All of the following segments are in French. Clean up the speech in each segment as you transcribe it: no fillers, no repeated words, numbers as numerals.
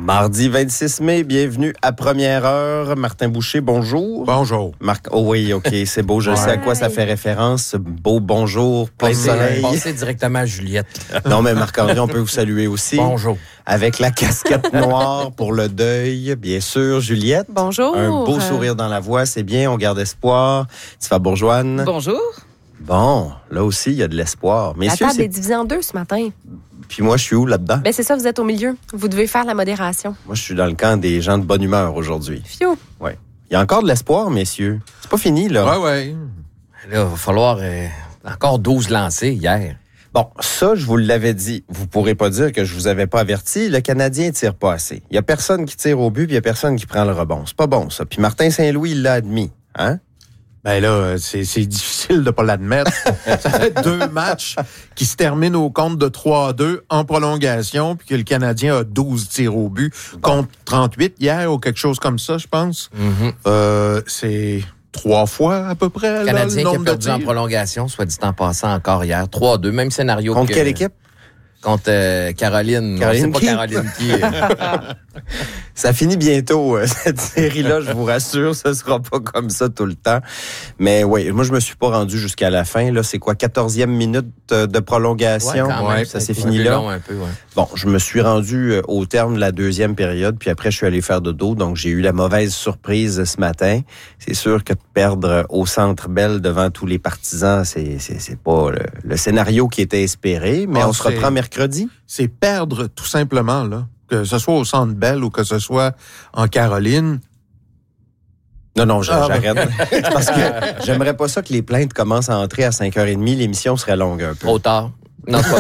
Mardi 26 mai, bienvenue à Première Heure. Martin Boucher, bonjour. Bonjour. Oh oui, OK, c'est beau. Je sais à quoi ça fait référence, ce beau bonjour, plein de soleil. Passez directement à Juliette. Non, mais Marc-André, on peut vous saluer aussi. Bonjour. Avec la casquette noire pour le deuil, bien sûr, Juliette. Bonjour. Un beau sourire dans la voix, c'est bien, on garde espoir. Tifa Bourgeoine. Bonjour. Bon, là aussi, il y a de l'espoir. Messieurs, la table est divisée en deux ce matin. Puis moi, je suis où là-dedans? Ben c'est ça, vous êtes au milieu. Vous devez faire la modération. Moi, je suis dans le camp des gens de bonne humeur aujourd'hui. Fiou. Oui. Il y a encore de l'espoir, messieurs. C'est pas fini, là. Ouais. Là, il va falloir encore 12 lancés hier. Bon, ça, je vous l'avais dit. Vous pourrez pas dire que je vous avais pas averti. Le Canadien tire pas assez. Il y a personne qui tire au but, puis il y a personne qui prend le rebond. C'est pas bon, ça. Puis Martin Saint-Louis, il l'a admis. Hein? Ben là, c'est difficile de pas l'admettre. Ça fait 2 matchs qui se terminent au compte de 3-2 en prolongation, puis que le Canadien a 12 tirs au but contre 38 hier ou quelque chose comme ça, je pense. Mm-hmm. C'est 3 fois à peu près. Le Canadien là, le qui a nombre perdu de en tirs. prolongation, soit dit en passant encore hier. 3-2, même scénario. Contre quelle équipe? Contre Caroline. Caroline On sait qui? pas Caroline qui. Ça finit bientôt, cette série-là, je vous rassure. Ce sera pas comme ça tout le temps. Mais oui, moi, je me suis pas rendu jusqu'à la fin. Là, c'est quoi, 14e minute de prolongation? Ouais, quand même, ça s'est fini là. Long, un peu, ouais. Bon, je me suis rendu au terme de la 2e période, puis après, je suis allé faire dodo. Donc, j'ai eu la mauvaise surprise ce matin. C'est sûr que de perdre au Centre Bell devant tous les partisans, c'est pas le scénario qui était espéré. Mais on se reprend mercredi. C'est perdre tout simplement, là. Que ce soit au Centre Bell ou que ce soit en Caroline. Non, j'arrête. Parce que j'aimerais pas ça que les plaintes commencent à entrer à 5h30. L'émission serait longue un peu. Trop tard. Non, c'est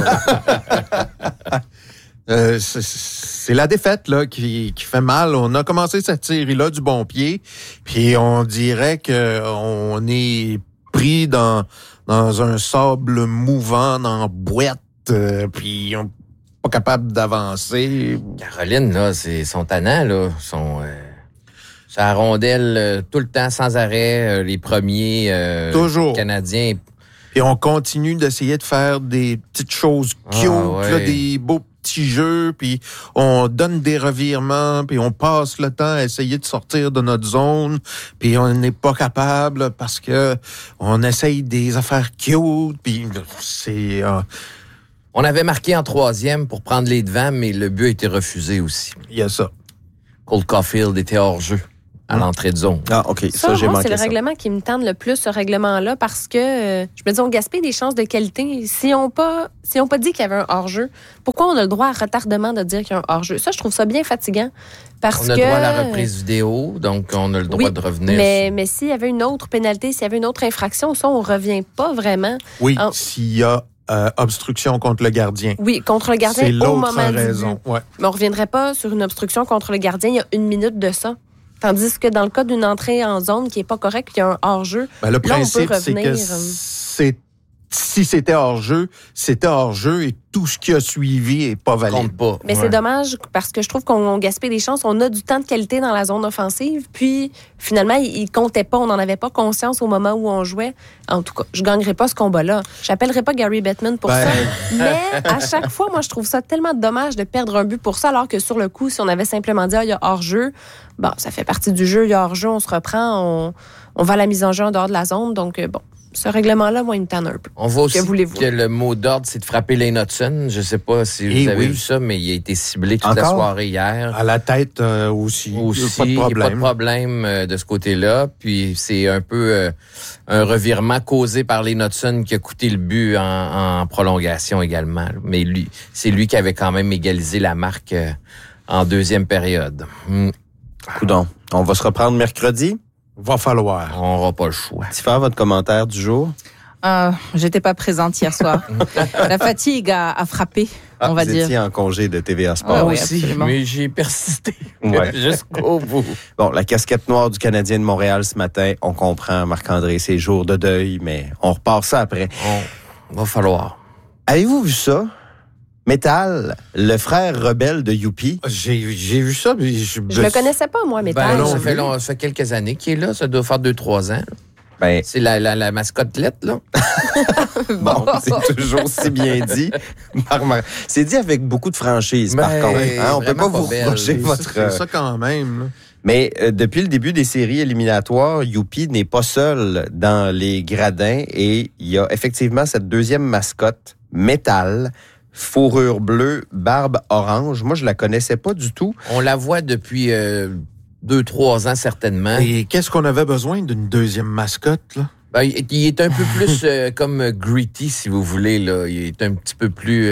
pas vrai. C'est la défaite là qui fait mal. On a commencé cette série-là du bon pied, puis on dirait qu'on est pris dans un sable mouvant, dans boîte, puis on pas capable d'avancer. Caroline, là, c'est son tannant, là. Sa rondelle tout le temps, sans arrêt, les premiers Toujours. Canadiens. Et on continue d'essayer de faire des petites choses cute, là, des beaux petits jeux, puis on donne des revirements, puis on passe le temps à essayer de sortir de notre zone, puis on n'est pas capable parce que on essaye des affaires cute, puis c'est... On avait marqué en 3e pour prendre les devants, mais le but a été refusé aussi. Il y a ça. Cole Caulfield était hors jeu à l'entrée de zone. Ah, OK. Ça, j'ai moi, manqué c'est le ça. règlement qui me tente le plus, ce règlement-là, parce que je me dis, on gaspille des chances de qualité. Si on pas dit qu'il y avait un hors-jeu, pourquoi on a le droit à retardement de dire qu'il y a un hors-jeu? Ça, je trouve ça bien fatigant. Parce on a le droit à la reprise vidéo, donc on a le droit de revenir. Mais s'il y avait une autre pénalité, s'il y avait une autre infraction, ça, on revient pas vraiment. Oui, s'il y a obstruction contre le gardien. Oui, contre le gardien c'est au l'autre moment raison. du but. Ouais. Mais on ne reviendrait pas sur une obstruction contre le gardien il y a 1 minute de ça. Tandis que dans le cas d'une entrée en zone qui n'est pas correcte, il y a un hors-jeu, Ben, le principe, là, on peut c'est revenir. que si c'était hors-jeu, c'était hors-jeu et tout ce qui a suivi n'est pas valide. Compte pas. Mais c'est dommage parce que je trouve qu'on gaspille des chances. On a du temps de qualité dans la zone offensive. Puis, finalement, il comptait pas. On n'en avait pas conscience au moment où on jouait. En tout cas, je gagnerais pas ce combat-là. J'appellerais pas Gary Bettman pour ça. Mais à chaque fois, moi, je trouve ça tellement dommage de perdre un but pour ça, alors que sur le coup, si on avait simplement dit, il y a hors-jeu, bon, ça fait partie du jeu, il y a hors-jeu, on se reprend, on va à la mise en jeu en dehors de la zone. Donc, bon. Ce règlement-là, moi, il me tanne un peu. On voit aussi voulez-vous? que le mot d'ordre, c'est de frapper Lane Hudson. Je ne sais pas si vous avez vu ça, mais il a été ciblé toute la soirée hier. À la tête aussi. Il n'y a pas de problème de ce côté-là. Puis c'est un peu un revirement causé par Lane Hudson qui a coûté le but en prolongation également. Mais c'est lui qui avait quand même égalisé la marque en 2e période. Coudon. On va se reprendre mercredi. Va falloir. On n'aura pas le choix. Tifa, votre commentaire du jour? J'étais pas présente hier soir. La fatigue a frappé, on va vous dire. étiez en congé de TVA Sport. Ah oui, aussi, absolument. mais j'ai persisté Ouais. jusqu'au bout. Bon, la casquette noire du Canadien de Montréal ce matin, on comprend, Marc-André, c'est jour de deuil, mais on repart ça après. Va falloir. Avez-vous vu ça? Métal, le frère rebelle de Youpi. J'ai vu ça, mais Je le connaissais pas, moi, Métal. Ça fait quelques années qu'il est là. Ça doit faire 2-3 ans. Ben, C'est la mascotelette, là. bon, c'est toujours si bien dit. C'est dit avec beaucoup de franchise, par Ben, contre. On peut pas vraiment vous pas belle. reprocher votre... C'est ça quand même. Là. Mais depuis le début des séries éliminatoires, Youpi n'est pas seul dans les gradins et il y a effectivement cette deuxième mascotte, Métal, fourrure bleue, barbe orange. Moi, je la connaissais pas du tout. On la voit depuis 2-3 ans, certainement. Et qu'est-ce qu'on avait besoin d'une deuxième mascotte, là? Ben, il est un peu plus comme Gritty, si vous voulez. Là. Il est un petit peu plus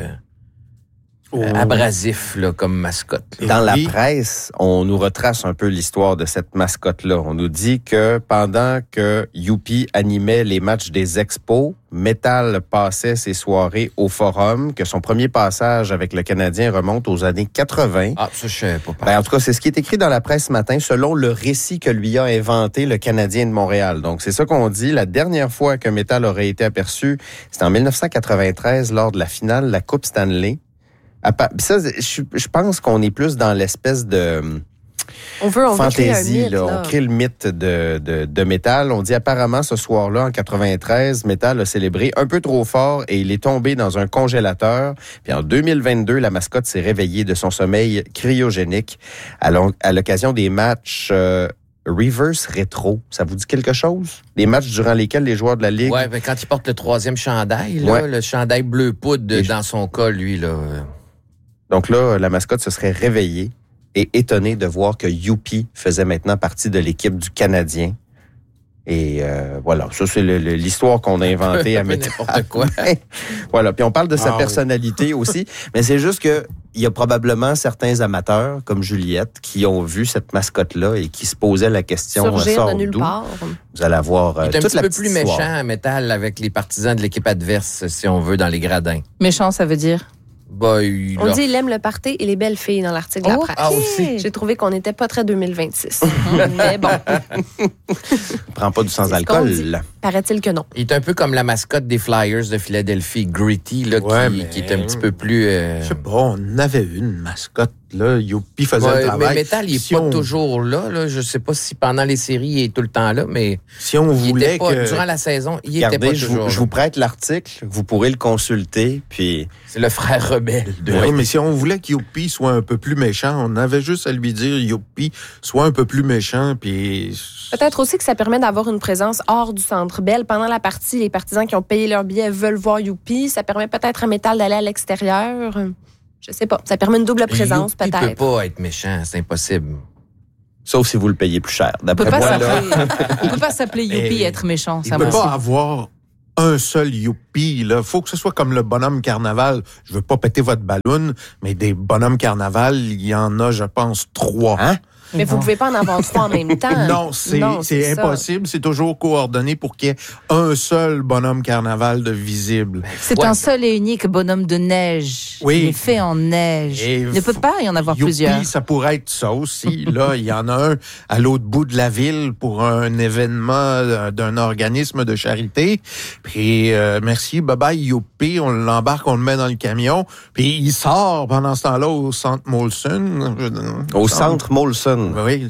abrasif là, comme mascotte. Dans la Oui. presse, on nous retrace un peu l'histoire de cette mascotte-là. On nous dit que pendant que Youpi animait les matchs des Expos, Métal passait ses soirées au Forum, que son premier passage avec le Canadien remonte aux années 80. Ah, ça, je savais pas. Ben, en tout cas, c'est ce qui est écrit dans la presse ce matin, selon le récit que lui a inventé le Canadien de Montréal. Donc, c'est ça qu'on dit. La dernière fois que Métal aurait été aperçu, c'était en 1993, lors de la finale de la Coupe Stanley. Ça, je pense qu'on est plus dans l'espèce de On veut créer un fantaisie. mythe, Là. On crée le mythe de Métal. On dit apparemment ce soir-là, en 93, Métal a célébré un peu trop fort et il est tombé dans un congélateur. Puis en 2022, la mascotte s'est réveillée de son sommeil cryogénique à l'occasion des matchs Reverse Retro. Ça vous dit quelque chose? Des matchs durant lesquels les joueurs de la Ligue... Ouais, ben, quand il porte le 3e chandail, là, Ouais. le chandail bleu poudre dans son cas, lui, là. Donc là, la mascotte se serait réveillée et étonnée de voir que Youpi faisait maintenant partie de l'équipe du Canadien. Et voilà, ça c'est l'histoire qu'on a inventée à Métal. N'importe quoi. Voilà, puis on parle de sa Ah, personnalité aussi, mais c'est juste que il y a probablement certains amateurs, comme Juliette, qui ont vu cette mascotte-là et qui se posaient la question, surgir sort de nulle d'où? part. Vous allez avoir Il est un toute petit la peu petite plus histoire. méchant à Métal avec les partisans de l'équipe adverse, si on veut, dans les gradins. Méchant, ça veut dire? Bah, il On dit il aime le party et les belles filles dans l'article de la presse. Ah, aussi. J'ai trouvé qu'on n'était pas très 2026. Mais bon, Prends pas du C'est ce qu'on sans-alcool. dit. paraît-il que non. Il est un peu comme la mascotte des Flyers de Philadelphie, Gritty, là, Ouais, qui est un petit peu plus... Je sais pas, on avait une mascotte, là. Youpi faisait le Ouais, travail. mais Métal, il est Si pas on- toujours là. Je sais pas si pendant les séries, il est tout le temps là, mais Si on il voulait était pas, que... durant la saison, il était Regardez, pas je toujours vous là. prête l'article, vous pourrez le consulter, puis C'est le frère rebelle de... Oui, mais si on voulait que Youpi soit un peu plus méchant, on avait juste à lui dire Youpi, sois un peu plus méchant, puis... Peut-être aussi que ça permet d'avoir une présence hors du Centre Bell. Pendant la partie, les partisans qui ont payé leur billet veulent voir Youpi. Ça permet peut-être à Métal d'aller à l'extérieur. Je sais pas. Ça permet une double présence, Il peut peut-être. pas être méchant, c'est impossible. sauf si vous le payez plus cher. On peut D'après pas moi, là, s'appeler- on peut pas s'appeler Youpi et être méchant. Il Ça ne peut m'a- pas avoir un seul Youpi, là. Faut que ce soit comme le bonhomme carnaval. Je veux pas péter votre ballon, mais des bonhommes carnaval, il y en a, je pense, 3. Hein? Mais vous pouvez pas en avoir trois en même temps. Non, c'est ça. impossible. C'est toujours coordonné pour qu'il y ait un seul bonhomme carnaval de visible. C'est Ouais. un seul et unique bonhomme de neige. Oui. Il est fait en neige. Et Il ne peut pas y en avoir Youpi, plusieurs. ça pourrait être ça aussi. Là, il y en a un à l'autre bout de la ville pour un événement d'un organisme de charité. Puis, merci, bye-bye, Youpi. On l'embarque, on le met dans le camion. Puis, il sort pendant ce temps-là au centre Molson. au centre Molson. Oui.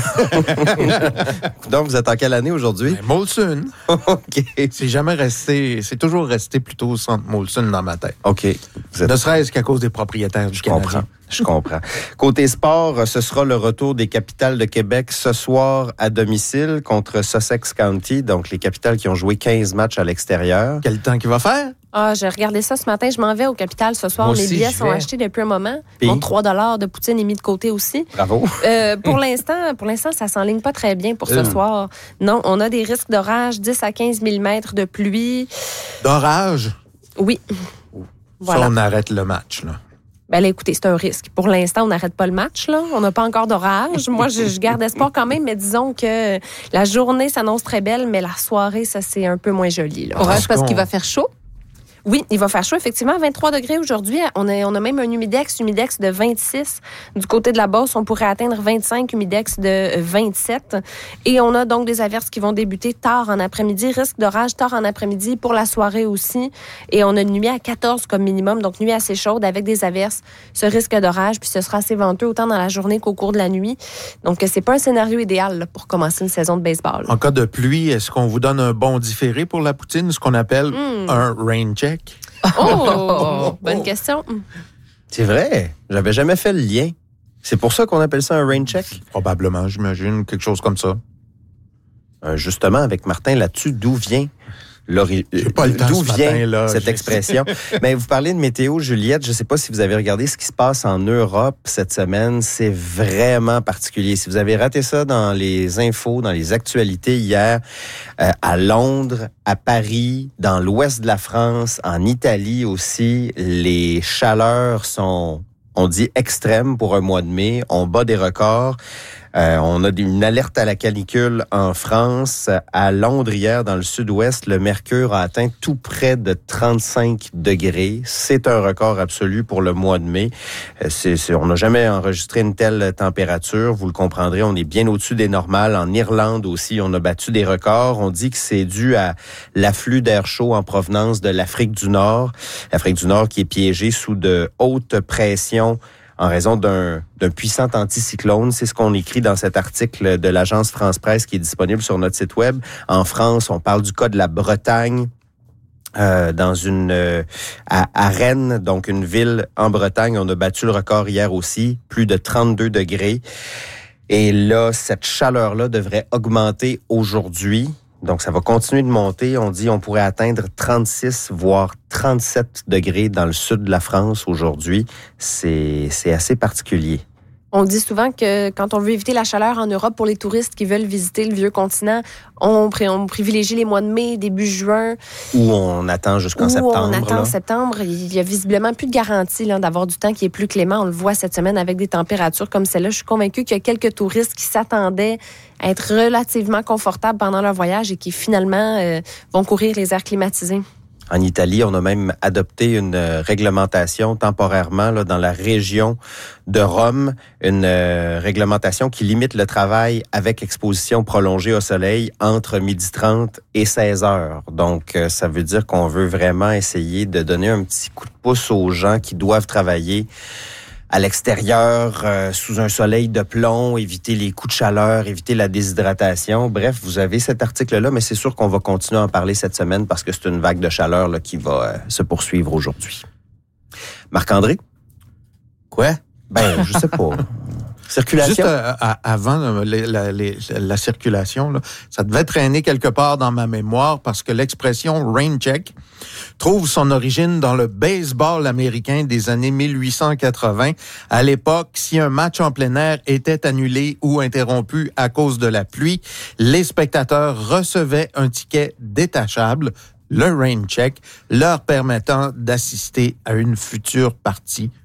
Donc, vous êtes en quelle année aujourd'hui? Ben, Molson. OK. C'est jamais resté, c'est toujours resté plutôt au centre Molson dans ma tête. OK. Vous êtes Ne serait-ce qu'à cause des propriétaires du Je comprends. Canadien. Je comprends. Côté sport, ce sera le retour des Capitals de Québec ce soir à domicile contre Sussex County, donc les Capitals qui ont joué 15 matchs à l'extérieur. Quel temps qu'il va faire? Ah, j'ai regardé ça ce matin. Je m'en vais au Capitale ce soir. Moi Mes aussi, billets j'y sont vais. achetés depuis un moment. Puis? Mon 3 $ de poutine est mis de côté aussi. Bravo. Pour l'instant, ça s'enligne pas très bien pour ce soir. Non, on a des risques d'orage, 10 à 15 mm de pluie. D'orage? Oui. Ça, Voilà. on arrête le match, là. Ben là, écoutez, c'est un risque. Pour l'instant, on n'arrête pas le match, là. On n'a pas encore d'orage. Moi, je garde espoir quand même, mais disons que la journée s'annonce très belle, mais la soirée, ça, c'est un peu moins joli, là. Orage Parce parce qu'on- qu'il va faire chaud. Oui, il va faire chaud, effectivement. 23 degrés aujourd'hui. On a même un humidex de 26. Du côté de la Beauce, on pourrait atteindre 25, humidex de 27. Et on a donc des averses qui vont débuter tard en après-midi. Risque d'orage tard en après-midi pour la soirée aussi. Et on a une nuit à 14 comme minimum, donc nuit assez chaude avec des averses. Ce risque d'orage, puis ce sera assez venteux autant dans la journée qu'au cours de la nuit. Donc, c'est pas un scénario idéal là, pour commencer une saison de baseball. En cas de pluie, est-ce qu'on vous donne un bon différé pour la poutine, ce qu'on appelle un rain check? Oh! Bonne question. C'est vrai. J'avais jamais fait le lien. C'est pour ça qu'on appelle ça un rain check? Probablement, j'imagine, quelque chose comme ça. Justement, avec Martin, là-dessus, d'où vient cette expression? Mais vous parlez de météo, Juliette. Je ne sais pas si vous avez regardé ce qui se passe en Europe cette semaine. C'est vraiment particulier. Si vous avez raté ça dans les infos, dans les actualités hier, à Londres, à Paris, dans l'ouest de la France, en Italie aussi, les chaleurs sont, on dit, extrêmes pour un mois de mai. On bat des records. On a une alerte à la canicule en France. À Londres, hier, dans le sud-ouest, le mercure a atteint tout près de 35 degrés. C'est un record absolu pour le mois de mai. On n'a jamais enregistré une telle température. Vous le comprendrez, on est bien au-dessus des normales. En Irlande aussi, on a battu des records. On dit que c'est dû à l'afflux d'air chaud en provenance de l'Afrique du Nord. L'Afrique du Nord qui est piégée sous de hautes pressions en raison d'un puissant anticyclone. C'est ce qu'on écrit dans cet article de l'agence France-Presse qui est disponible sur notre site web. En France, on parle du cas de la Bretagne. À Rennes, donc une ville en Bretagne, on a battu le record hier aussi, plus de 32 degrés. Et là, cette chaleur-là devrait augmenter aujourd'hui. Donc, ça va continuer de monter. On dit on pourrait atteindre 36, voire 37 degrés dans le sud de la France aujourd'hui. C'est assez particulier. On dit souvent que quand on veut éviter la chaleur en Europe pour les touristes qui veulent visiter le vieux continent, on privilégie les mois de mai, début juin. Ou on attend jusqu'en septembre. On attend en septembre. Il y a visiblement plus de garantie là, d'avoir du temps qui est plus clément. On le voit cette semaine avec des températures comme celle-là. Je suis convaincue qu'il y a quelques touristes qui s'attendaient à être relativement confortables pendant leur voyage et qui finalement vont courir les airs climatisés. En Italie, on a même adopté une réglementation temporairement là, dans la région de Rome, une réglementation qui limite le travail avec exposition prolongée au soleil entre 12h30 et 16h. Donc, ça veut dire qu'on veut vraiment essayer de donner un petit coup de pouce aux gens qui doivent travailler à l'extérieur, sous un soleil de plomb, éviter les coups de chaleur, éviter la déshydratation. Bref, vous avez cet article-là, mais c'est sûr qu'on va continuer à en parler cette semaine parce que c'est une vague de chaleur là, qui va se poursuivre aujourd'hui. Marc-André? Quoi? Ben, je sais pas. Circulation? Juste avant la circulation, là, ça devait traîner quelque part dans ma mémoire parce que l'expression « rain check » trouve son origine dans le baseball américain des années 1880. À l'époque, si un match en plein air était annulé ou interrompu à cause de la pluie, les spectateurs recevaient un ticket détachable, le rain check, leur permettant d'assister à une future partie